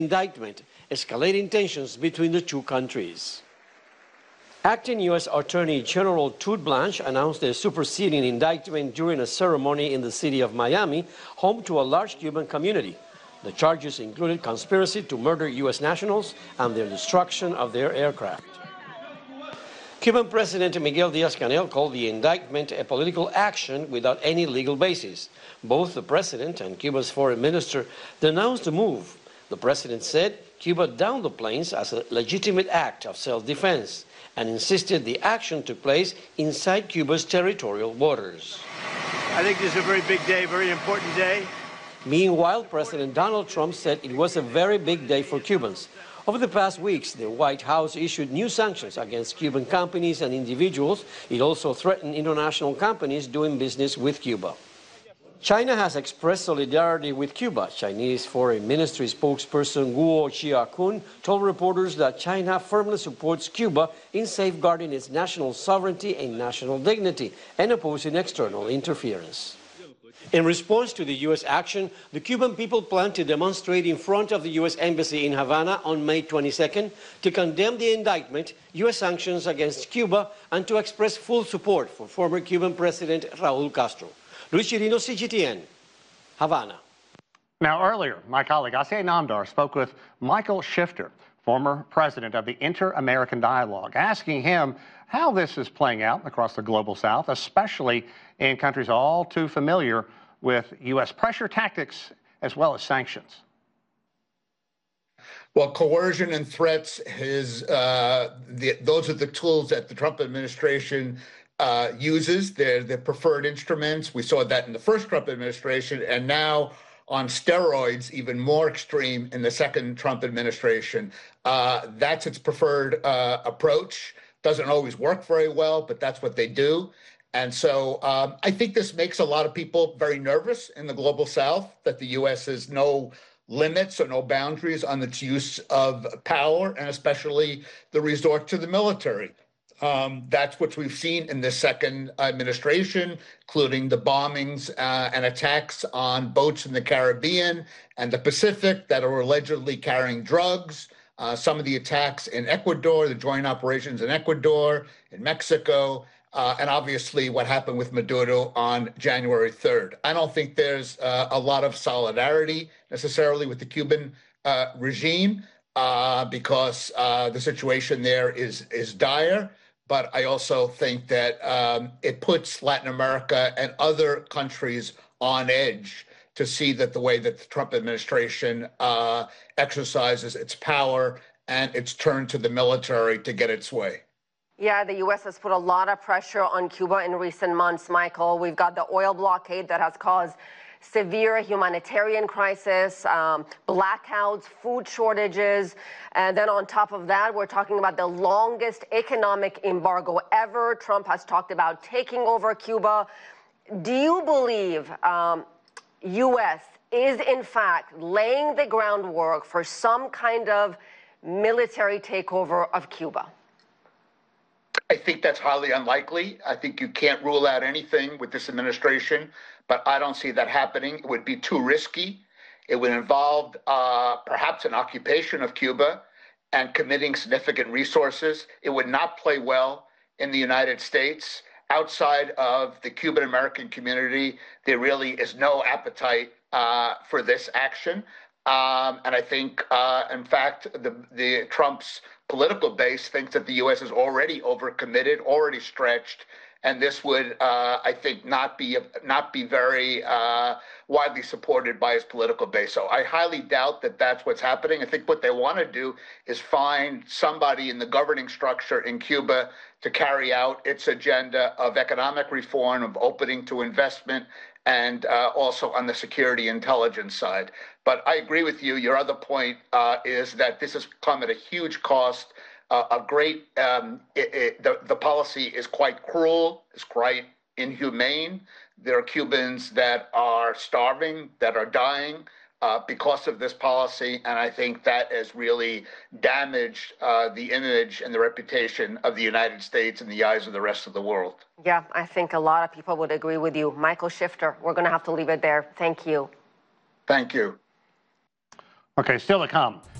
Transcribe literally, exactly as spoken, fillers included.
indictment, escalating tensions between the two countries. Acting U S Attorney General Todd Blanche announced a superseding indictment during a ceremony in the city of Miami, home to a large Cuban community. The charges included conspiracy to murder U S nationals and the destruction of their aircraft. Cuban President Miguel Díaz-Canel called the indictment a political action without any legal basis. Both the president and Cuba's foreign minister denounced the move. The president said Cuba downed the planes as a legitimate act of self-defense and insisted the action took place inside Cuba's territorial waters. I think this is a very big day, very important day. Meanwhile, President Donald Trump said it was a very big day for Cubans. Over the past weeks, the White House issued new sanctions against Cuban companies and individuals. It also threatened international companies doing business with Cuba. China has expressed solidarity with Cuba. Chinese Foreign Ministry spokesperson Guo Xiaokun told reporters that China firmly supports Cuba in safeguarding its national sovereignty and national dignity and opposing external interference. In response to the U S action, the Cuban people plan to demonstrate in front of the U S Embassy in Havana on May twenty-second to condemn the indictment, U S sanctions against Cuba, and to express full support for former Cuban President Raul Castro. Luis Chirino, C G T N, Havana. Now, earlier, my colleague Asier Namdar spoke with Michael Shifter, former president of the Inter-American Dialogue, asking him how this is playing out across the global South, especially in countries all too familiar with U S pressure tactics as well as sanctions. Well, coercion and threats is uh, the, those are the tools that the Trump administration uh, uses. They're the preferred instruments. We saw that in the first Trump administration, and now on steroids, even more extreme in the second Trump administration. Uh, that's its preferred uh, approach. Doesn't always work very well, but that's what they do. And so um, I think this makes a lot of people very nervous in the global South, that the U S has no limits or no boundaries on its use of power, and especially the resort to the military. Um, that's what we've seen in the second administration, including the bombings uh, and attacks on boats in the Caribbean and the Pacific that are allegedly carrying drugs. Uh, some of the attacks in Ecuador, the joint operations in Ecuador, in Mexico, uh, and obviously what happened with Maduro on January third. I don't think there's uh, a lot of solidarity necessarily with the Cuban uh, regime uh, because uh, the situation there is, is dire. But I also think that um, it puts Latin America and other countries on edge to see that the way that the Trump administration uh, exercises its power and its turn to the military to get its way. Yeah, the U S has put a lot of pressure on Cuba in recent months, Michael. We've got the oil blockade that has caused severe humanitarian crisis, um, blackouts, food shortages, and then on top of that, we're talking about the longest economic embargo ever. Trump has talked about taking over Cuba. Do you believe um, U S is in fact laying the groundwork for some kind of military takeover of Cuba? I think that's highly unlikely. I think you can't rule out anything with this administration, but I don't see that happening. It would be too risky. It would involve uh, perhaps an occupation of Cuba and committing significant resources. It would not play well in the United States. Outside of the Cuban American community, there really is no appetite uh, for this action. Um, and I think, uh, in fact, the, the Trump's political base thinks that the U S is already overcommitted, already stretched, and this would, uh, I think, not be not be very uh, widely supported by his political base. So I highly doubt that that's what's happening. I think what they want to do is find somebody in the governing structure in Cuba to carry out its agenda of economic reform, of opening to investment, and uh, also on the security intelligence side. But I agree with you. Your other point uh, is that this has come at a huge cost. Uh, a great, um, it, it, the, the policy is quite cruel, is quite inhumane. There are Cubans that are starving, that are dying uh, because of this policy. And I think that has really damaged uh, the image and the reputation of the United States in the eyes of the rest of the world. Yeah, I think a lot of people would agree with you. Michael Shifter, we're going to have to leave it there. Thank you. Thank you. Okay, still to come.